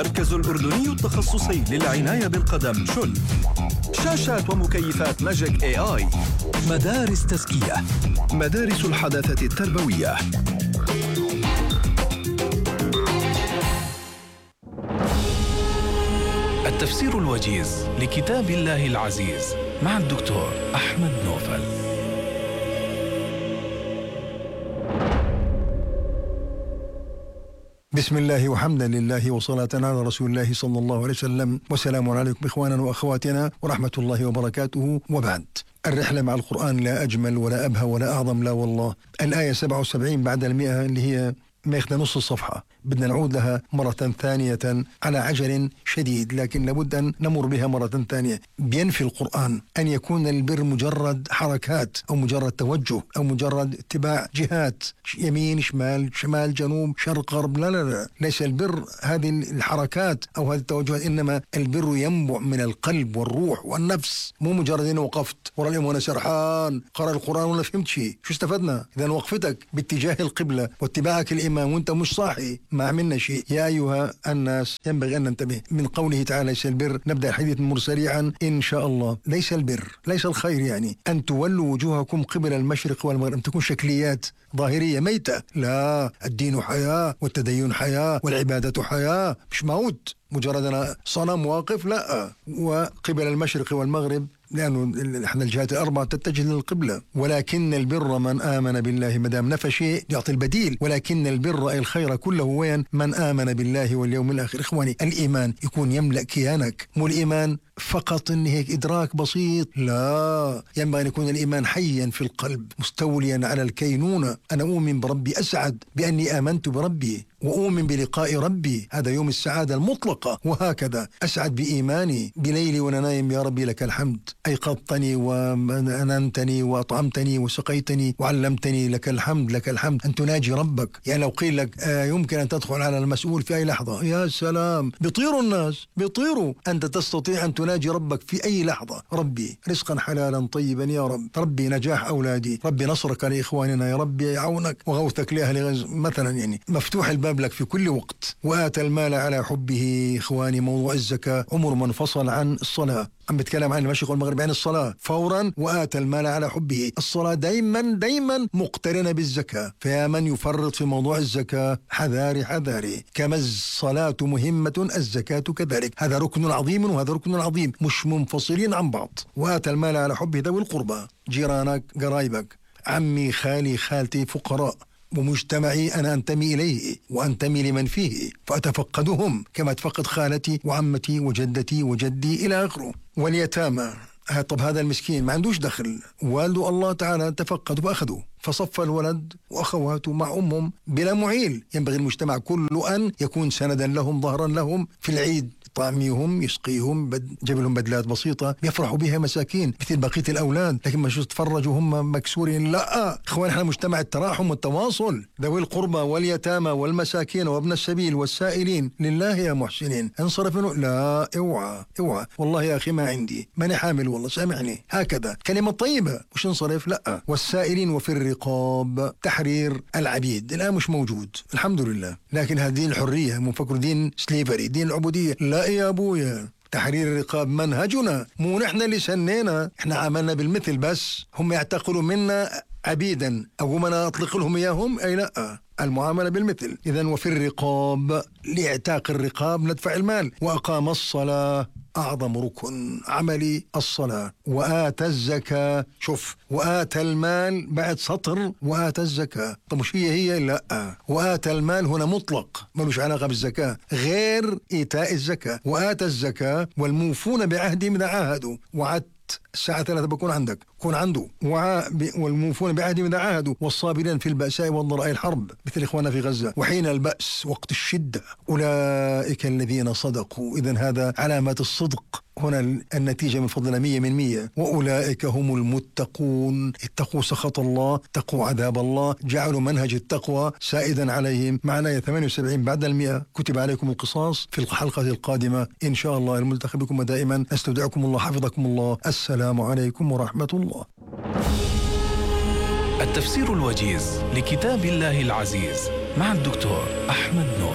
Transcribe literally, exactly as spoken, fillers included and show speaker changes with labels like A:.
A: المركز الأردني التخصصي للعناية بالقدم شل. شاشات ومكيفات ماجيك اي اي. مدارس تزكية، مدارس الحداثة التربوية. التفسير الوجيز لكتاب الله العزيز مع الدكتور أحمد نوفل.
B: بسم الله وحمدا لله وصلاة على رسول الله صلى الله عليه وسلم، وسلام عليكم إخواننا وأخواتنا ورحمة الله وبركاته، وبعد. الرحلة مع القرآن لا أجمل ولا أبهى ولا أعظم، لا والله. الآية سبعة وسبعين بعد المئة اللي هي ما يخدى نص الصفحة، بدنا نعود لها مرة ثانية على عجل شديد، لكن لابد أن نمر بها مرة ثانية. بينفي القرآن أن يكون البر مجرد حركات أو مجرد توجه أو مجرد اتباع جهات، يمين شمال شمال جنوب شرق غرب. لا لا لا، ليس البر هذه الحركات أو هذه التوجهات، إنما البر ينبع من القلب والروح والنفس، مو مجرد أنه وقفت ورا اليوم وأنا سرحان قرأ القرآن ولا فهمت شيء. شو استفدنا إذا وقفتك باتجاه القبلة واتباعك الإمام وأنت مش صاحي؟ ما عملنا شيء. يا أيها الناس ينبغي أن ننتبه من قوله تعالى ليس البر. نبدأ الحديث مر سريعا إن شاء الله. ليس البر، ليس الخير يعني أن تولوا وجوهكم قبل المشرق والمغرب، أن تكون شكليات ظاهرية ميتة. لا، الدين حياة والتدين حياة والعبادة حياة، مش موت مجرد أنا صنم واقف. لا، وقبل المشرق والمغرب لأنه احنا الجهات الأربعة تتجه للقبلة. ولكن البر من آمن بالله، مدام نفى شيء يعطي البديل. ولكن البر أي الخير كله وين؟ من آمن بالله واليوم الآخر. إخواني، الإيمان يكون يملأ كيانك، مو الإيمان فقط إن هيك إدراك بسيط. لا، ينبغي أن يكون الإيمان حيا في القلب مستوليا على الكينونة. أنا أؤمن بربي، أسعد بأني آمنت بربي وأؤمن بلقاء ربي، هذا يوم السعادة المطلقة. وهكذا أسعد بإيماني بليلي وأنا نايم، يا ربي لك الحمد، أيقظتني وأنمتني وأطعمتني وسقيتني وعلمتني، لك الحمد لك الحمد. أن تناجي ربك، يعني لو قيل لك آه يمكن أن تدخل على المسؤول في أي لحظة، يا سلام، بيطيروا الناس بيطيروا. أنت تستطيع أن تناجي ربك في أي لحظة. ربي رزقا حلالا طيبا يا رب، ربي نجاح أولادي، ربي نصرك لإخواننا، يا ربي عونك وغوثك لأهل غزة مثلا، يعني مفتوح الباب لك في كل وقت. وآتى المال على حبه. إخواني، موضوع الزكاة عمر منفصل عن الصلاة. عم بتكلم عن المشرق والمغرب، عن الصلاة فورا. وآتى المال على حبه. الصلاة دايما دايما مقترنة بالزكاة، فيا من يفرط في موضوع الزكاة حذاري حذاري. كما الصلاة مهمة الزكاة كذلك، هذا ركن عظيم وهذا ركن عظيم، مش منفصلين عن بعض. وآتى المال على حبه ذوي القربى، جيرانك قرايبك، عمي خالي خالتي فقراء، ومجتمعي أنا أنتمي إليه وأنتمي لمن فيه، فأتفقدهم كما أتفقد خالتي وعمتي وجدتي وجدي إلى آخره. واليتامى، طب هذا المسكين ما عندوش دخل، والده الله تعالى تفقد وأخذوا، فصف الولد وأخواته مع أمهم بلا معيل. ينبغي المجتمع كله أن يكون سندا لهم ظهرا لهم في العيد، طعميهم يسقيهم، بد... جاب لهم بدلات بسيطة يفرحوا بها مساكين مثل بقية الأولاد، لكن ما شو تفرجوا هم مكسورين. لا إخوان، احنا مجتمع التراحم والتواصل. ذوي القربى واليتامى والمساكين وابن السبيل والسائلين لله يا محسنين. انصرف منه، لا، اوعى اوعى والله يا أخي ما عندي، ماني حامل والله سامحني، هكذا كلمة طيبة، مش انصرف. لا. والسائلين وفي الرقاب، تحرير العبيد الآن مش موجود الحمد لله، لكن هذه الحرية مفكر دين سليفري، دين العبودية. لا يا أبويا، تحرير الرقاب منهجنا، مو نحن اللي سنينا، احنا عملنا بالمثل، بس هم يعتقلوا منا عبيدا أو ما أطلق لهم إياهم، أي لا، المعاملة بالمثل. إذن وفي الرقاب، لاعتاق الرقاب ندفع المال. وأقام الصلاة، أعظم ركن عملي الصلاة. وآتى الزكاة، شوف، وآتى المال بعد سطر وآتى الزكاة. طب مش هي هي؟ لا، وآتى المال هنا مطلق ملوش علاقة بالزكاة، غير إيتاء الزكاة. وآتى الزكاة والموفون بعهدهم إذا عاهدوا. وعدت الساعة ثلاثة بكون عندك، كون عنده. وع... والموفون بعهدهم إذا عاهدوا، والصابرين في البأساء والضراء، الحرب مثل إخواننا في غزة. وحين البأس، وقت الشدة، أولئك الذين صدقوا. إذن هذا علامات الصدق. هنا النتيجة من فضل مية من مية. وأولئك هم المتقون، اتقوا سخط الله، اتقوا عذاب الله، جعلوا منهج التقوى سائدا عليهم. معنا ثمانية وسبعين بعد المئة. كتب عليكم القصاص. في الحلقة القادمة إن شاء الله الملتقي بكم دائما. استودعكم الله، حفظكم الله. السلام عليكم ورحمة الله.
A: التفسير الوجيز لكتاب الله العزيز مع الدكتور أحمد نوفل.